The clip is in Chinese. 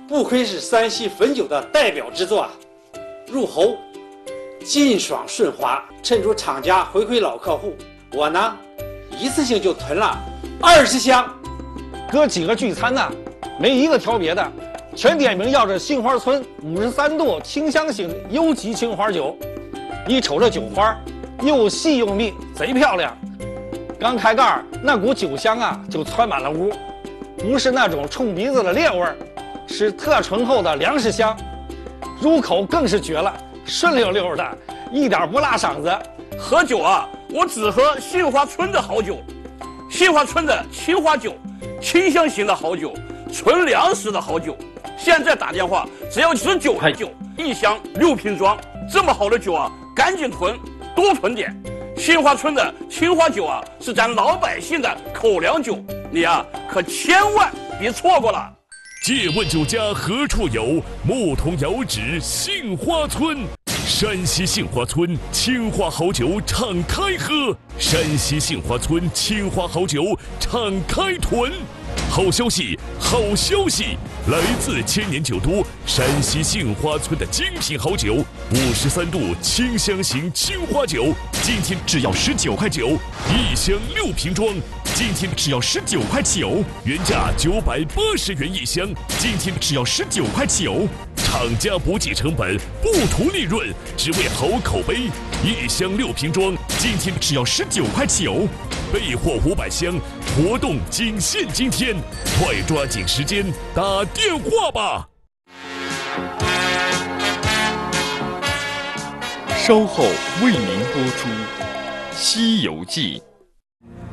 不愧是山西汾酒的代表之作啊！入喉劲爽顺滑，衬出厂家回馈老客户。我呢，一次性就囤了20箱。 哥几个聚餐呢，没一个挑别的，全点名要这杏花村53度清香型优级青花酒。一瞅这酒花，又细又密，贼漂亮。刚开盖儿，那股酒香啊，就窜满了屋，不是那种冲鼻子的烈味儿，是特醇厚的粮食香。入口更是绝了，顺溜溜的，一点不辣嗓子。 喝酒啊，我只喝杏花村的好酒，杏花村的青花酒，清香型的好酒，纯粮食的好酒。现在打电话只要19块9，一箱6瓶装，这么好的酒啊，赶紧囤，多囤点。杏花村的青花酒啊，是咱老百姓的口粮酒，你啊可千万别错过了。 借问酒家何处有？牧童遥指杏花村。山西杏花村青花好酒敞开喝，山西杏花村青花好酒敞开囤。好消息，好消息！来自千年酒都山西杏花村的精品好酒，53度清香型青花酒，今天只要19块9，一箱6瓶装，今天只要19块9，原价980元一箱，今天只要19块9。厂家不计成本，不图利润，只为好口碑。一箱6瓶装，今天只要19块9，备货500箱，活动仅限今天，快抓紧时间打电话吧！ 稍后为您播出《西游记》。